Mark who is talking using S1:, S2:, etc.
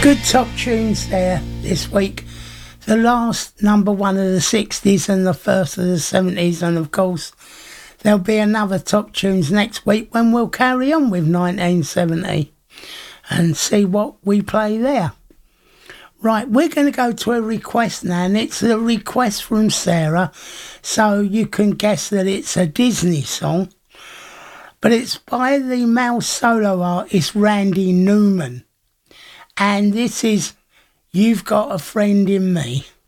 S1: Good top tunes there this week. The last number one of the 60s and the first of the 70s, and of course there'll be another top tunes next week when we'll carry on with 1970 and see what we play there. Right, we're going to go to a request now, and it's a request from Sarah, so you can guess that it's a Disney song, but it's by the male solo artist Randy Newman. And this is You've Got a Friend in Me.